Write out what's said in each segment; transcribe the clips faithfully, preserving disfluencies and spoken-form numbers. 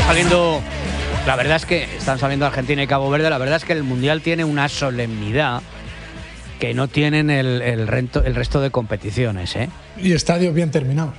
saliendo, la verdad es que están saliendo Argentina y Cabo Verde. La verdad es que el Mundial tiene una solemnidad que no tienen el, el, rento, el resto de competiciones, ¿eh? Y estadios bien terminados.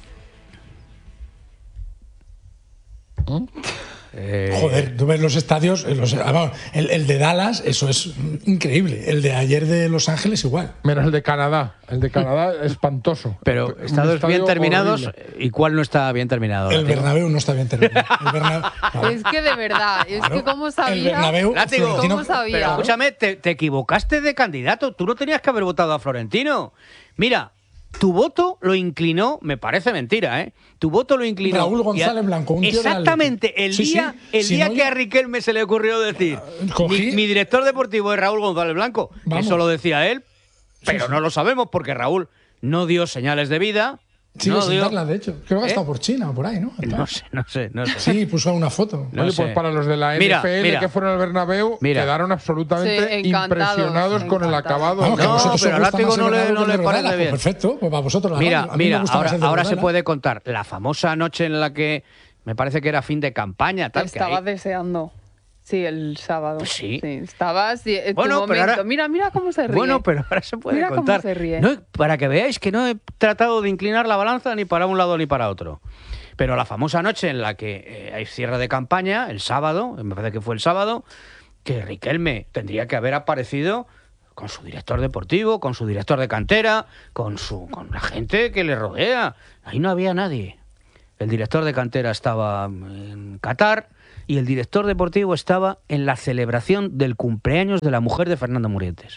¿Mm? Eh... Joder, tú ves los estadios, los, el, el de Dallas, eso es increíble. El de ayer de Los Ángeles igual. Menos el de Canadá. El de Canadá es espantoso. Pero estadios bien terminados, horrible. ¿Y cuál no está bien terminado? El Bernabéu no está bien terminado. El Bernabéu, claro. Es que de verdad, es claro, que cómo sabía. El Bernabéu, Látigo, ¿cómo sabía? Pero escúchame, te, te equivocaste de candidato. Tú no tenías que haber votado a Florentino. Mira, tu voto lo inclinó, me parece mentira, ¿eh? Tu voto lo inclinó. Raúl González Blanco, un tío exactamente, el sí, día, sí, el si día no, que a Riquelme se le ocurrió decir, mi, mi director deportivo es Raúl González Blanco. Vamos. Eso lo decía él, pero sí, sí. no lo sabemos porque Raúl no dio señales de vida. Sigue no sin dio... darla, de hecho. Creo que ha estado ¿Eh? por China o por ahí, ¿no? No sé, no sé, no sé. Sí, puso una foto. No Oye, sé. pues para los de la mira, N F L mira. que fueron al Bernabéu mira. quedaron absolutamente sí, impresionados encantados. con el acabado. Vamos, que no, vosotros pero al Látigo no le, no le parece pues bien. Perfecto, pues para vosotros la Mira, radio. mira, ahora, ahora se Rodela. puede contar la famosa noche en la que me parece que era fin de campaña. Tal, Estaba que ahí... deseando. Sí, el sábado. Pues sí. sí. Estabas en bueno, tu pero momento. ahora... Mira, mira cómo se ríe. Bueno, pero ahora se puede mira contar. Cómo se ríe. No, para que veáis que no he tratado de inclinar la balanza ni para un lado ni para otro. Pero la famosa noche en la que eh, hay cierre de campaña, el sábado, me parece que fue el sábado, que Riquelme tendría que haber aparecido con su director deportivo, con su director de cantera, con su con la gente que le rodea. Ahí no había nadie. El director de cantera estaba en Qatar y el director deportivo estaba en la celebración del cumpleaños de la mujer de Fernando Murientes.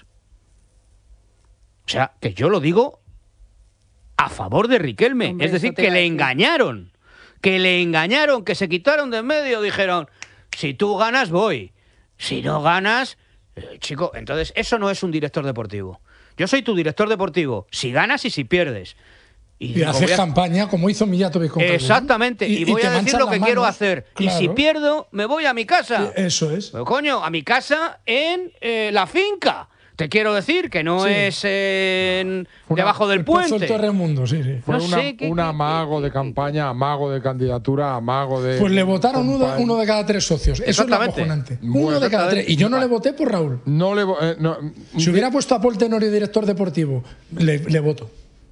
O sea, que yo lo digo a favor de Riquelme. Hombre, es decir, que le engañaron. Que le engañaron, que se quitaron de en medio. Dijeron, si tú ganas, voy. Si no ganas, eh, chico, entonces eso no es un director deportivo. Yo soy tu director deportivo. Si ganas y si pierdes. Y, y haces a... campaña como hizo Mijatovic con exactamente, y, y voy y a decir lo que quiero hacer. Claro. Y si pierdo, me voy a mi casa. Eso es. Pero, coño, a mi casa en eh, la finca. Te quiero decir que no sí. es en, una, debajo del puente. Torremundo, sí, sí. Fue no una, sé, un amago de campaña, amago de candidatura, amago de... Pues le votaron uno, uno de cada tres socios. Eso es acojonante. Bueno, uno de cada tres. Y yo no le voté por Raúl. No le eh, no, Si hubiera puesto a Paul Tenorio director deportivo, le, le voto.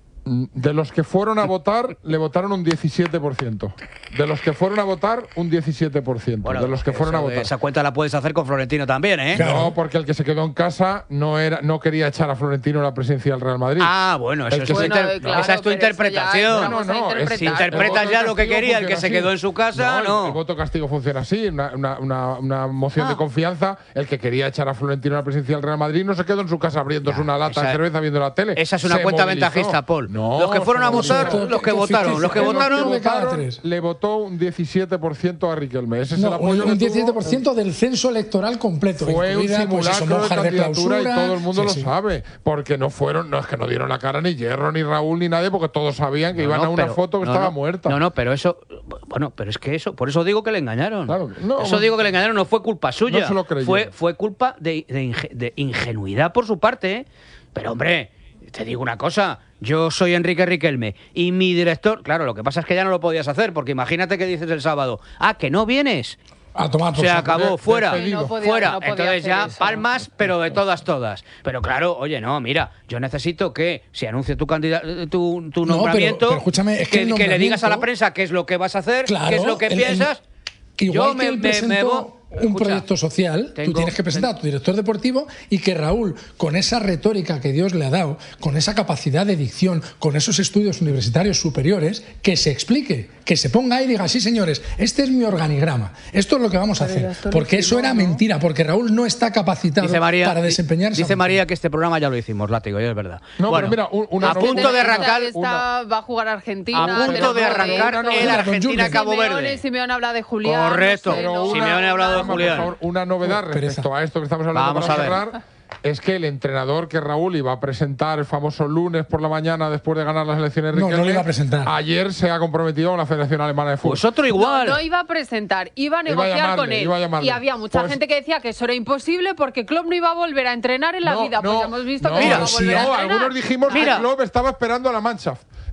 De los que fueron a votar, le votaron un diecisiete por ciento. De los que fueron a votar, un diecisiete por ciento. Bueno, de los que fueron a votar. Esa cuenta la puedes hacer con Florentino también, ¿eh? Claro. No, porque el que se quedó en casa no era, no quería echar a Florentino a la presidencia del Real Madrid. Ah, bueno, eso es bueno, inter... claro, esa es tu interpretación. No, no, no. Si interpretas ya lo que quería, el que se quedó en su casa, no. no. El, el voto castigo funciona así, una, una, una, una moción ah. de confianza. El que quería echar a Florentino a la presidencia del Real Madrid no se quedó en su casa abriéndose ya, una lata esa, de cerveza viendo la tele. Esa es una se cuenta movilizó. ventajista, Paul. No, los que fueron a votar, los que votaron, los que votaron, votaron le votó un diecisiete por ciento a Riquelme. Ese es no, el apoyo un diecisiete por ciento tuvo, del censo electoral completo. Fue un simulacro pues eso, de candidatura de y todo el mundo sí, lo sí. sabe. Porque no fueron, no es que no dieron la cara ni Hierro, ni Raúl, ni nadie, porque todos sabían que no, iban no, a una pero, foto que no, estaba no, muerta. No, no, pero eso, bueno, pero es que eso, por eso digo que le engañaron. Claro, no, eso digo que le engañaron, no fue culpa suya. No se lo creyeron. Fue, fue culpa de, de, inge, de ingenuidad por su parte, ¿eh? Pero hombre, te digo una cosa, yo soy Enrique Riquelme y mi director, claro, lo que pasa es que ya no lo podías hacer, porque imagínate que dices el sábado, ah, que no vienes. A tomar se acabó, de, fuera, sí, no podía, fuera. No Entonces ya eso. palmas, pero de todas, todas. Pero claro, oye, no, mira, yo necesito que se anuncie tu tu, tu nombramiento, no, pero, pero escúchame, es que, que, el nombramiento, que le digas a la prensa qué es lo que vas a hacer, claro, qué es lo que el, piensas. El, igual yo que me, él presentó me, me, un escucha, proyecto social, tengo, tú tienes que presentar tengo. a tu director deportivo y que Raúl, con esa retórica que Dios le ha dado, con esa capacidad de dicción, con esos estudios universitarios superiores, que se explique, que se ponga ahí y diga, sí señores, este es mi organigrama, esto es lo que vamos a hacer. Porque eso era mentira, porque Raúl no está capacitado María, para desempeñarse. Dice María que este programa ya lo hicimos, Látigo, y es verdad. No, bueno, pero mira, una a punto de arrancar. Está, va a jugar Argentina. A punto de arrancar el Argentina-Cabo Verde. Simeone habla de Julián. Correcto. No sé, no, Simeone ha hablado de Julián. Por favor, una novedad oh, respecto a esto que estamos hablando Vamos para a cerrar, ver. es que el entrenador que Raúl iba a presentar el famoso lunes por la mañana después de ganar las elecciones no, Riquelme, no lo iba a presentar. Ayer se ha comprometido con la Federación Alemana de Fútbol. Pues otro igual. No, no iba a presentar, iba a negociar iba a llamarle, con él. Iba a llamarle. Y había mucha pues, gente que decía que eso era imposible porque Klopp no iba a volver a entrenar en la no, vida. No, pues hemos visto no, que mira, no iba a volver no, a entrenar. algunos dijimos mira. que Klopp estaba esperando a la Mannschaft.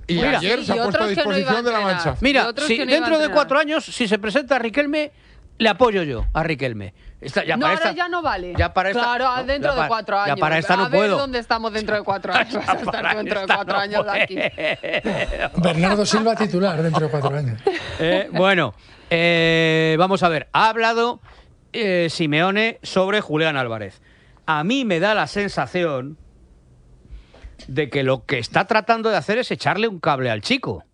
Y Mira, ayer sí, se y ha puesto a otros que no disposición iban de a la entrenar. Mancha. Mira, Y otros si que no iban dentro a de entrenar. cuatro años, si se presenta Riquelme, le apoyo yo a Riquelme. Esta- ya No, para ahora esta- ya no vale. Ya para esta, claro, no, dentro ya de para- cuatro años. Ya para esta no a ver puedo. dónde estamos dentro de cuatro años. Vas a estar Para tú dentro de esta cuatro no años de aquí. puedo. Bernardo Silva titular dentro de cuatro años. Eh, bueno, eh, vamos a ver. Ha hablado eh, Simeone sobre Julián Álvarez. A mí me da la sensación de que lo que está tratando de hacer es echarle un cable al chico.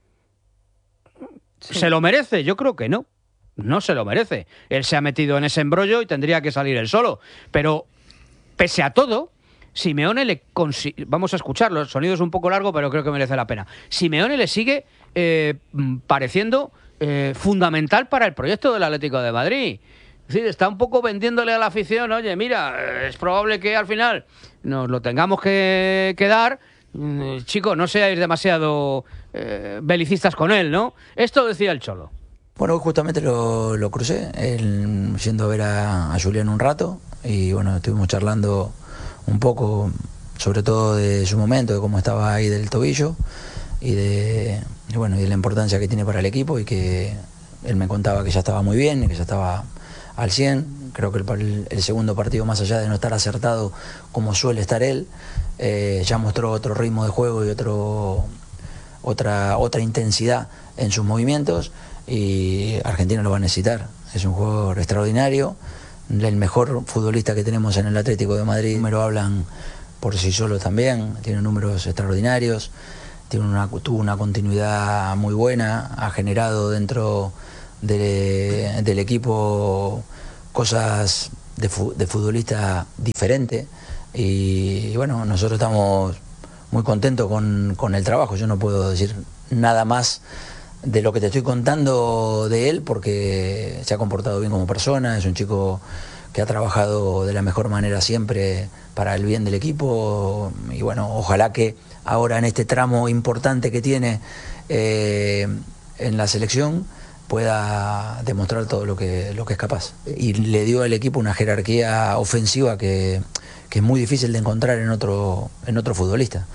Sí. ¿Se lo merece? Yo creo que no. No se lo merece. Él se ha metido en ese embrollo y tendría que salir él solo. Pero, pese a todo, Simeone le... consi- Vamos a escucharlo. El sonido es un poco largo, pero creo que merece la pena. Simeone le sigue eh, mm, pareciendo eh, fundamental para el proyecto del Atlético de Madrid. Es decir, está un poco vendiéndole a la afición, oye, mira, eh, es probable que al final nos lo tengamos que, que dar. Mm, Chicos, no seáis demasiado eh, belicistas con él, ¿no? Esto decía el Cholo. Bueno, justamente lo, lo crucé, él yendo a ver a, a Julián un rato y bueno, estuvimos charlando un poco, sobre todo de su momento, de cómo estaba ahí del tobillo y de, y bueno, y de la importancia que tiene para el equipo y que él me contaba que ya estaba muy bien y que ya estaba al cien. Creo que el, el segundo partido, más allá de no estar acertado como suele estar él, eh, ya mostró otro ritmo de juego y otro, otra, otra intensidad en sus movimientos. Y Argentina lo va a necesitar. Es un jugador extraordinario, el mejor futbolista que tenemos en el Atlético de Madrid. Me lo hablan por sí solo también, tiene números extraordinarios, tiene una, tuvo una continuidad muy buena, ha generado dentro de, del equipo cosas de, de futbolista diferente y, y bueno, nosotros estamos muy contentos con, con el trabajo. Yo no puedo decir nada más de lo que te estoy contando de él, porque se ha comportado bien como persona, es un chico que ha trabajado de la mejor manera siempre para el bien del equipo y bueno, ojalá que ahora en este tramo importante que tiene eh, en la selección pueda demostrar todo lo que, lo que es capaz. Y le dio al equipo una jerarquía ofensiva que, que es muy difícil de encontrar en otro, en otro futbolista.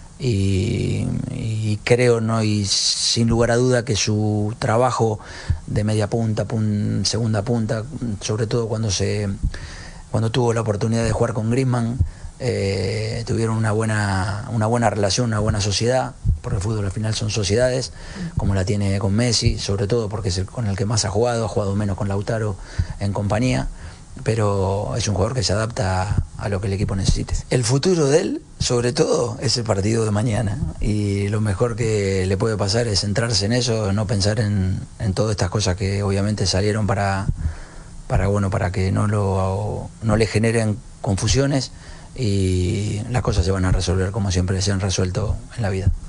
Y, y creo, no y sin lugar a duda, que su trabajo de media punta, pun, segunda punta, sobre todo cuando se cuando tuvo la oportunidad de jugar con Griezmann, eh, tuvieron una buena una buena relación, una buena sociedad, porque el fútbol al final son sociedades, como la tiene con Messi, sobre todo porque es el con el que más ha jugado, ha jugado menos con Lautaro en compañía, pero es un jugador que se adapta a lo que el equipo necesite. El futuro de él, sobre todo, es el partido de mañana y lo mejor que le puede pasar es centrarse en eso, no pensar en, en todas estas cosas que obviamente salieron para, para, bueno, para que no, lo, no le generen confusiones y las cosas se van a resolver como siempre se han resuelto en la vida.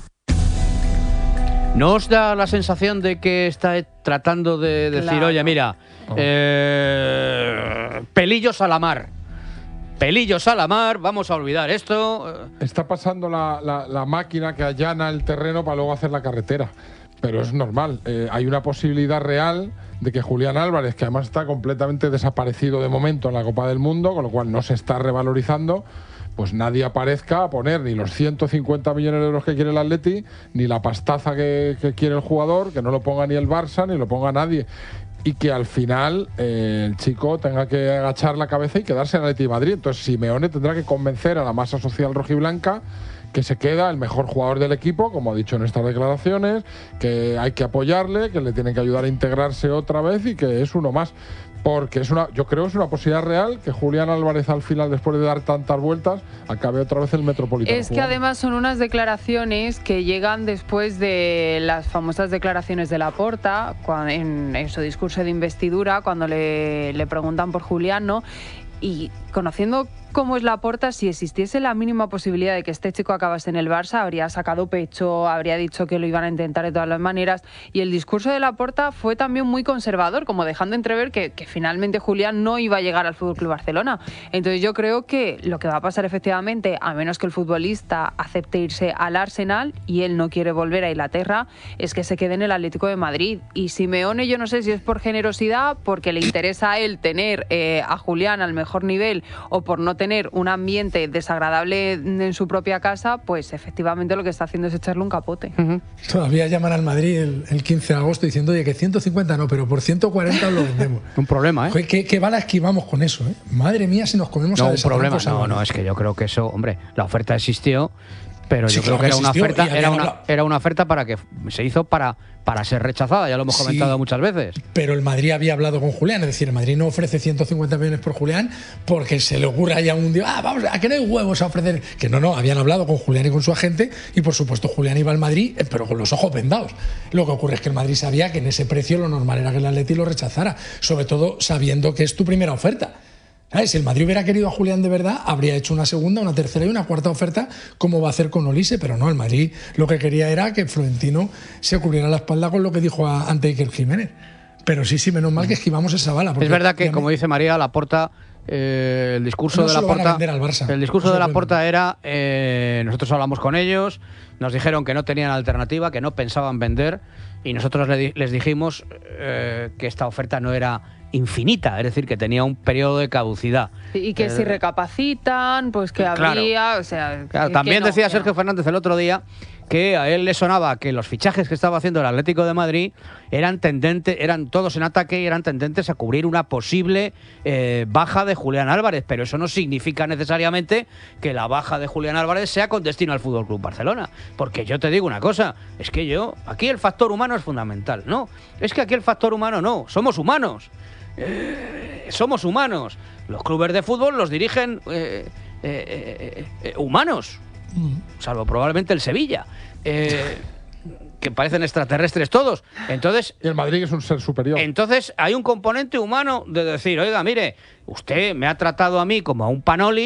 ¿No os da la sensación de que está tratando de decir, Claro. oye, mira, eh, pelillos a la mar? Pelillos a la mar, vamos a olvidar esto. Está pasando la, la, la máquina que allana el terreno para luego hacer la carretera. Pero es normal. Eh, hay una posibilidad real de que Julián Álvarez, que además está completamente desaparecido de momento en la Copa del Mundo, con lo cual no se está revalorizando, pues nadie aparezca a poner ni los ciento cincuenta millones de euros que quiere el Atleti, ni la pastaza que, que quiere el jugador, que no lo ponga ni el Barça, ni lo ponga nadie. Y que al final eh, el chico tenga que agachar la cabeza y quedarse en el Atleti de Madrid. Entonces Simeone tendrá que convencer a la masa social rojiblanca que se queda el mejor jugador del equipo, como ha dicho en estas declaraciones, que hay que apoyarle, que le tienen que ayudar a integrarse otra vez y que es uno más. Porque es una, yo creo que es una posibilidad real que Julián Álvarez al final, después de dar tantas vueltas, acabe otra vez el Metropolitano. Es que jugando. además son unas declaraciones que llegan después de las famosas declaraciones de Laporta cuando, en, en su discurso de investidura, cuando le, le preguntan por Julián, ¿no? Y conociendo cómo es Laporta, si existiese la mínima posibilidad de que este chico acabase en el Barça, habría sacado pecho, habría dicho que lo iban a intentar de todas las maneras. Y el discurso de Laporta fue también muy conservador, como dejando entrever que, que finalmente Julián no iba a llegar al F C Barcelona. Entonces yo creo que lo que va a pasar efectivamente, a menos que el futbolista acepte irse al Arsenal y él no quiere volver a Inglaterra, es que se quede en el Atlético de Madrid. Y Simeone, yo no sé si es por generosidad, porque le interesa a él tener eh, a Julián al mejor nivel o por no tener un ambiente desagradable en su propia casa, pues efectivamente lo que está haciendo es echarle un capote. Uh-huh. Todavía llaman al Madrid el, el quince de agosto diciendo, oye, que ciento cincuenta no, pero por ciento cuarenta os lo vendemos. Un problema, ¿eh? Joder, ¿Qué, qué bala esquivamos con eso, ¿eh? Madre mía, si nos comemos No, a un problema. desatrancos No, al no, Madrid. es que yo creo que eso, hombre, la oferta existió, pero Sí, yo creo claro que era que una existió, oferta, y habían era una, hablado- era una oferta para que se hizo para, para ser rechazada, ya lo hemos Sí. comentado muchas veces. Pero el Madrid había hablado con Julián, es decir, el Madrid no ofrece ciento cincuenta millones por Julián porque se le ocurra ya un día, ah, vamos, a que no hay huevos a ofrecer. Que no, no, habían hablado con Julián y con su agente y por supuesto Julián iba al Madrid, eh, pero con los ojos vendados. Lo que ocurre es que el Madrid sabía que en ese precio lo normal era que el Atleti lo rechazara, sobre todo sabiendo que es tu primera oferta. ¿Sabes? Si el Madrid hubiera querido a Julián de verdad, habría hecho una segunda, una tercera y una cuarta oferta, como va a hacer con Olise, pero no, el Madrid lo que quería era que Florentino se cubriera la espalda con lo que dijo a, ante Iker Jiménez. Pero sí, sí, menos mal que esquivamos esa bala. Es verdad que, como dice María, Laporta, eh, el discurso No de se lo van a Laporta, vender al Barça. el discurso No se de lo Laporta pueden era, eh, nosotros hablamos con ellos, nos dijeron que no tenían alternativa, que no pensaban vender, y nosotros le di- les dijimos eh, que esta oferta no era infinita, es decir, que tenía un periodo de caducidad. Y que Eh, si recapacitan, pues que claro. habría, o sea... Claro, que- también que no, decía que Sergio no. Fernández el otro día que a él le sonaba que los fichajes que estaba haciendo el Atlético de Madrid eran tendentes, eran todos en ataque y eran tendentes a cubrir una posible eh, baja de Julián Álvarez, pero eso no significa necesariamente que la baja de Julián Álvarez sea con destino al Fútbol Club Barcelona, porque yo te digo una cosa, es que yo aquí el factor humano es fundamental, no, es que aquí el factor humano no, somos humanos. Eh, somos humanos. Los clubes de fútbol los dirigen eh, eh, eh, eh, humanos, salvo probablemente el Sevilla, eh, que parecen extraterrestres todos. Entonces, Y el Madrid es un ser superior. entonces hay un componente humano de decir, oiga, mire, usted me ha tratado a mí como a un panoli.